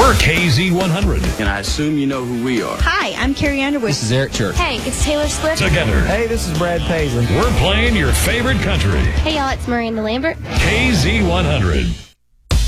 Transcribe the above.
We're KZ100. And I assume you know who we are. Hi, I'm Carrie Underwood. This is Eric Church. Hey, it's Taylor Swift. Together. Hey, this is Brad Paisley. We're playing your favorite country. Hey, y'all, it's Miranda Lambert. KZ100.